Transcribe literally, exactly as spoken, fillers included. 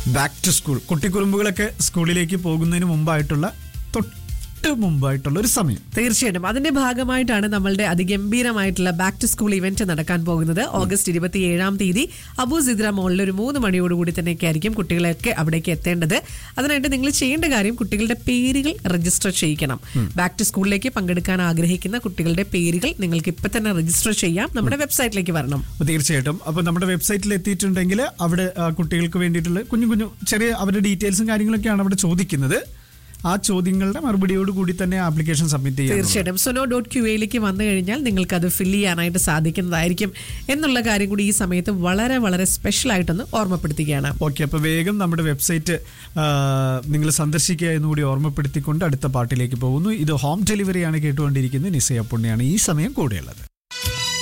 Back to school. കുട്ടിക്കുറുമ്പുകളൊക്കെ സ്കൂളിലേക്ക് പോകുന്നതിന് മുമ്പായിട്ടുള്ള തൊട്ട് മുമ്പായിട്ടുള്ള ഒരു സമയം. തീർച്ചയായിട്ടും അതിന്റെ ഭാഗമായിട്ടാണ് നമ്മളുടെ അതിഗംഭീരമായിട്ടുള്ള ബാക്ക് ടു സ്കൂൾ ഇവന്റ് നടക്കാൻ പോകുന്നത്. ഓഗസ്റ്റ് ഇരുപത്തി ഏഴാം തീയതി അബു സിദ്ര മോളിൽ ഒരു മൂന്ന് മണിയോടുകൂടി തന്നെയൊക്കെ ആയിരിക്കും കുട്ടികളെയൊക്കെ അവിടേക്ക് എത്തേണ്ടത്. അതിനായിട്ട് നിങ്ങൾ ചെയ്യേണ്ട കാര്യം കുട്ടികളുടെ പേരുകൾ രജിസ്റ്റർ ചെയ്യിക്കണം. ബാക്ക് ടു സ്കൂളിലേക്ക് പങ്കെടുക്കാൻ ആഗ്രഹിക്കുന്ന കുട്ടികളുടെ പേരുകൾ നിങ്ങൾക്ക് ഇപ്പൊ തന്നെ രജിസ്റ്റർ ചെയ്യാം. നമ്മുടെ വെബ്സൈറ്റിലേക്ക് വരണം. തീർച്ചയായിട്ടും. അപ്പൊ നമ്മുടെ വെബ്സൈറ്റിൽ എത്തിയിട്ടുണ്ടെങ്കിൽ അവിടെ കുട്ടികൾക്ക് വേണ്ടിയിട്ടുള്ള കുഞ്ഞു കുഞ്ഞു ചെറിയ അവരുടെ ഡീറ്റെയിൽസും കാര്യങ്ങളൊക്കെയാണ് അവിടെ ചോദിക്കുന്നത്. ആ ചോദ്യങ്ങളുടെ മറുപടിയോട് കൂടി തന്നെ ആപ്ലിക്കേഷൻ സബ്മിറ്റ് ചെയ്യാം. തീർച്ചയായിട്ടും സുനോ ഡോട്ട് ക്യു എയിലേക്ക് വന്നു കഴിഞ്ഞാൽ നിങ്ങൾക്ക് അത് ഫില്ല് ചെയ്യാനായിട്ട് സാധിക്കുന്നതായിരിക്കും എന്നുള്ള കാര്യം കൂടി ഈ സമയത്ത് വളരെ വളരെ സ്പെഷ്യൽ ആയിട്ടൊന്ന് ഓർമ്മപ്പെടുത്തുകയാണ്. ഓക്കെ, അപ്പോൾ വേഗം നമ്മുടെ വെബ്സൈറ്റ് നിങ്ങൾ സന്ദർശിക്കുക എന്നുകൂടി ഓർമ്മപ്പെടുത്തിക്കൊണ്ട് അടുത്ത പാട്ടിലേക്ക് പോകുന്നു. ഇത് ഹോം ഡെലിവറിയാണ് കേട്ടുകൊണ്ടിരിക്കുന്നത്. നിസയ പുണ്യാണ് ഈ സമയം കൂടെയുള്ളത്.